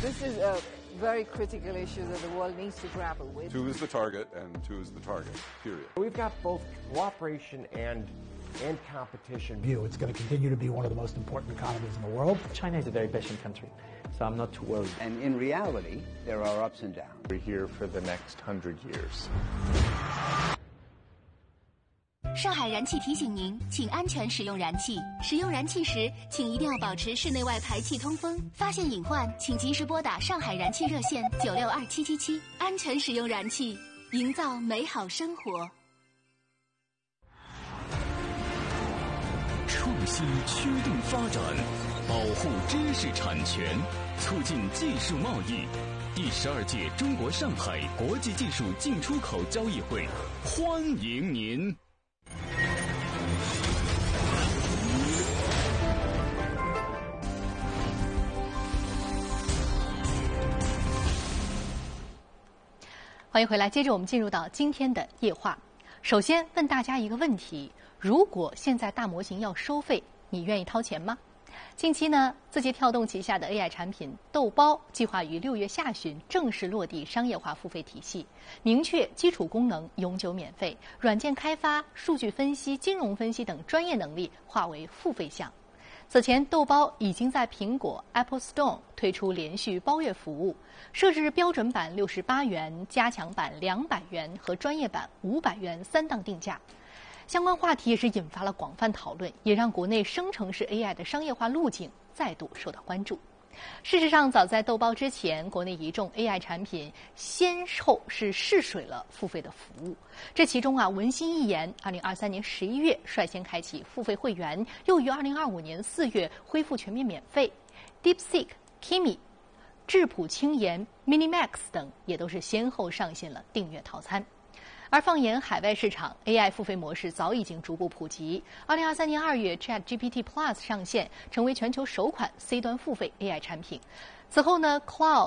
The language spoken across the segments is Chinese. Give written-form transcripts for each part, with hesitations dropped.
This is a very critical issue that the world needs to grapple with. Two is the target, and two is the target, period. We've got both cooperation and competition. It's going to continue to be one of the most important economies in the world. China is a very patient country, so I'm not too worried. And in reality, there are ups and downs. We're here for the next 100 years. 上海燃气提醒您，请安全使用燃气。使用燃气时，请一定要保持室内外排气通风。发现隐患，请及时拨打上海燃气热线962777。安全使用燃气，营造美好生活。 创新驱动发展，保护知识产权，促进技术贸易。第12届中国上海国际技术进出口交易会，欢迎您！ 欢迎回来，接着我们进入到今天的夜话。首先问大家一个问题：如果现在大模型要收费，你愿意掏钱吗？近期呢，字节跳动旗下的 AI 产品豆包计划于6月下旬正式落地商业化付费体系，明确基础功能永久免费，软件开发、数据分析、金融分析等专业能力划为付费项。此前，豆包已经在苹果 Apple Store 推出连续包月服务，设置标准版68元、加强版200元和专业版500元3档定价。相关话题也是引发了广泛讨论，也让国内生成式 AI 的商业化路径再度受到关注。事实上，早在豆包之前，国内一众 AI 产品先后是试水了付费的服务。这其中文心一言2023年11月率先开启付费会员，又于2025年4月恢复全面免费。DeepSeek、Kimi、质朴轻言、Minimax 等也都是先后上线了订阅套餐。而放眼海外市场 ，AI 付费模式早已经逐步普及。2023年2月 ，ChatGPT Plus 上线，成为全球首款 C 端付费 AI 产品。此后呢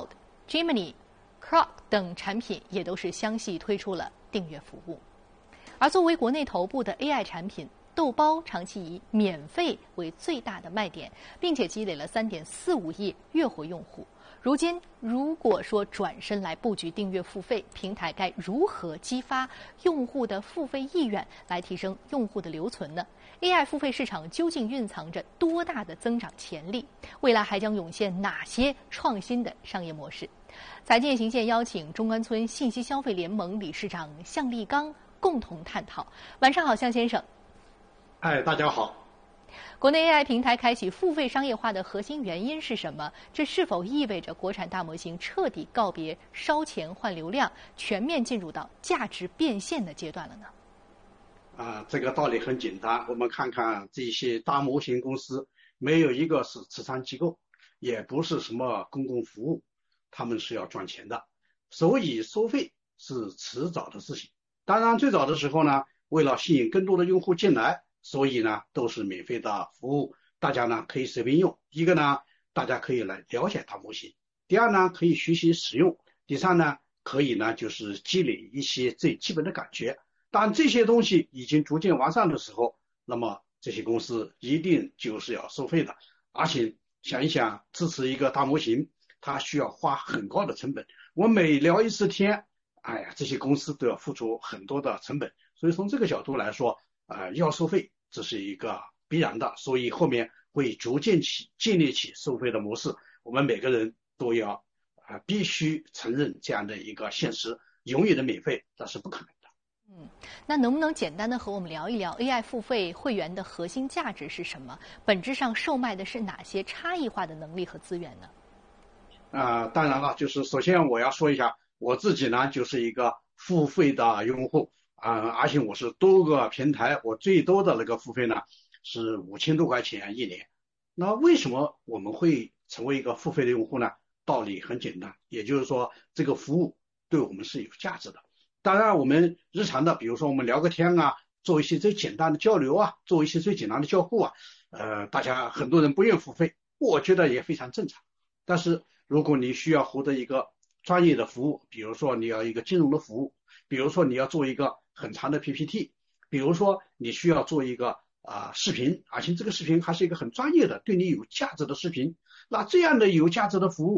，Cloud、Gemini、Grok 等产品也都是相继推出了订阅服务。而作为国内头部的 AI 产品，豆包长期以免费为最大的卖点，并且积累了3.45亿月活用户。如今，如果说转身来布局订阅付费，平台该如何激发用户的付费意愿，来提升用户的留存呢？ AI 付费市场究竟蕴藏着多大的增长潜力？未来还将涌现哪些创新的商业模式？财经行线邀请中关村信息消费联盟理事长向立刚共同探讨。晚上好，向先生。 大家好。 国内 AI 平台开启付费商业化的核心原因是什么？这是否意味着国产大模型彻底告别烧钱换流量，全面进入到价值变现的阶段了呢？ 这个道理很简单，我们看看这些大模型公司，没有一个是慈善机构，也不是什么公共服务，他们是要赚钱的，所以收费是迟早的事情。当然，最早的时候呢，为了吸引更多的用户进来，所以呢都是免费的服务，大家呢可以随便用。一个呢，大家可以来了解大模型；第二呢，可以学习使用；第三呢，可以呢就是积累一些最基本的感觉。当这些东西已经逐渐完善的时候，那么这些公司一定就是要收费的。而且想一想，支持一个大模型，它需要花很高的成本。我每聊一次天，这些公司都要付出很多的成本。所以从这个角度来说，要收费，这是一个必然的，所以后面会逐渐建立起收费的模式。我们每个人都要必须承认这样的一个现实，永远的免费那是不可能的。 那能不能简单的和我们聊一聊 AI 付费会员的核心价值是什么？本质上售卖的是哪些差异化的能力和资源呢？ 当然了，就是首先我要说一下，我自己呢就是一个付费的用户。而且我是多个平台，我最多的那个付费呢是5000多块钱一年。那为什么我们会成为一个付费的用户呢？道理很简单，也就是说这个服务对我们是有价值的。当然我们日常的，比如说我们聊个天做一些最简单的交流做一些最简单的交互大家很多人不愿付费，我觉得也非常正常。但是如果你需要获得一个专业的服务，比如说你要一个金融的服务，比如说你要做一个很长的 PPT， 比如说你需要做一个视频，而且这个视频还是一个很专业的对你有价值的视频，那这样的有价值的服务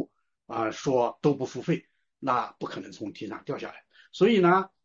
说都不付费，那不可能从天上掉下来。所以呢，